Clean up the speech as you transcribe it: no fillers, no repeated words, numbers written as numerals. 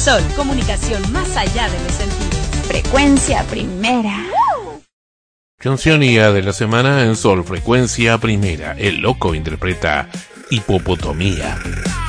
Sol, comunicación más allá de los sentidos. Frecuencia primera. Cancionía de la semana en Sol, Frecuencia Primera. El Loco interpreta Hipopotomía.